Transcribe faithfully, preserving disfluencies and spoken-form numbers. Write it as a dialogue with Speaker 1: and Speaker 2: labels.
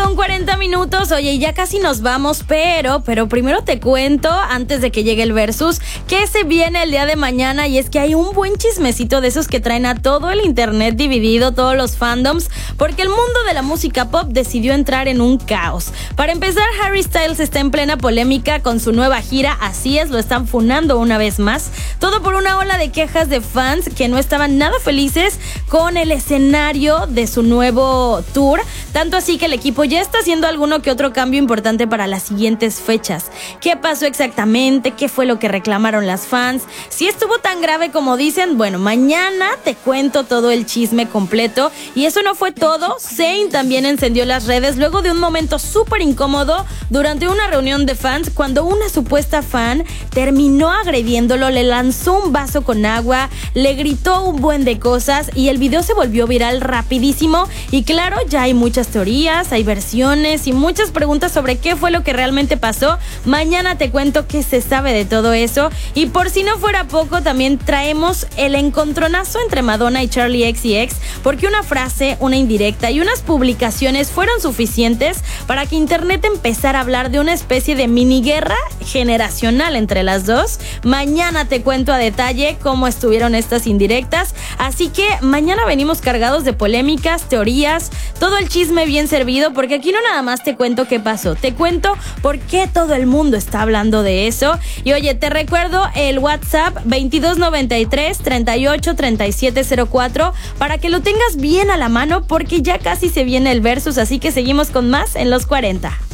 Speaker 1: con cuarenta minutos. Oye, ya casi nos vamos, pero, pero primero te cuento, antes de que llegue el versus, que se viene el día de mañana, y es que hay un buen chismecito de esos que traen a todo el internet dividido, todos los fandoms, porque el mundo de la música pop decidió entrar en un caos. Para empezar, Harry Styles está en plena polémica con su nueva gira, así es, lo están funando una vez más, todo por una ola de quejas de fans que no estaban nada felices con el escenario de su nuevo tour, tanto así que el equipo ya está haciendo alguno que otro cambio importante para las siguientes fechas. ¿Qué pasó exactamente? ¿Qué fue lo que reclamaron las fans? Si estuvo tan grave como dicen, bueno, mañana te cuento todo el chisme completo. Y eso no fue todo, Zayn también encendió las redes luego de un momento súper incómodo durante una reunión de fans, cuando una supuesta fan terminó agrediéndolo, le lanzó un vaso con agua, le gritó un buen de cosas y el video se volvió viral rapidísimo. Y claro, ya hay muchas teorías, hay versiones y muchas preguntas sobre qué fue lo que realmente pasó. Mañana te cuento qué se sabe de todo eso. Y por si no fuera poco, también traemos el encontronazo entre Madonna y Charli X C X, porque una frase, una indirecta y unas publicaciones fueron suficientes para que internet empezara a hablar de una especie de mini guerra generacional entre las dos. Mañana te cuento a detalle cómo estuvieron estas indirectas, así que mañana venimos cargados de polémicas, teorías, todo el chisme bien servido, porque aquí no nada más te cuento qué pasó, te cuento por qué todo el mundo está hablando de eso. Y oye, te recuerdo el WhatsApp veintidós noventa y tres, treinta y ocho, treinta y siete cero cuatro para que lo tengas bien a la mano, porque ya casi se viene el versus, así que seguimos con más en los cuarenta.